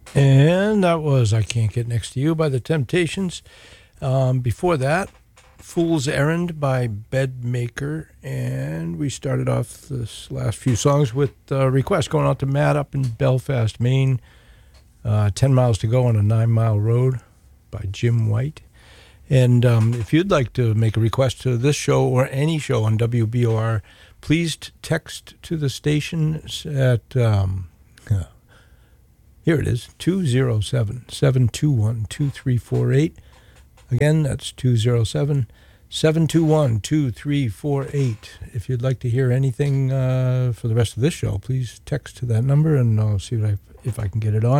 And that was I Can't Get Next to You by The Temptations. Before that, Fool's Errand by Bedmaker. And we started off this last few songs with requests going out to Matt up in Belfast, Maine. 10 Miles to Go on a 9-Mile Road by Jim White. And if you'd like to make a request to this show or any show on WBOR, please text to the station at, here it is, 207-721-2348. Again, that's 207-721-2348. If you'd like to hear anything for the rest of this show, please text to that number, and I'll see if I can get it on.